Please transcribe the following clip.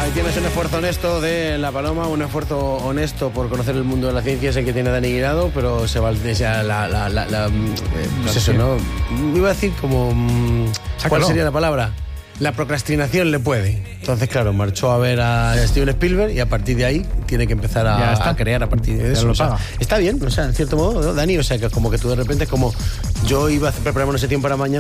Ahí tienes un esfuerzo honesto de La Paloma, un esfuerzo honesto por conocer el mundo de la ciencia, ese que tiene Dani Guirado, pero se va ya pues eso, ¿no? Iba a decir como... ¿Cuál sería la palabra? La procrastinación le puede. Entonces, claro, marchó a ver a Steven Spielberg y a partir de ahí tiene que empezar a crear a partir de eso. O sea, está bien, o sea, en cierto modo, ¿no, Dani? O sea, que como que tú de repente, como yo iba a prepararme ese tiempo para mañana,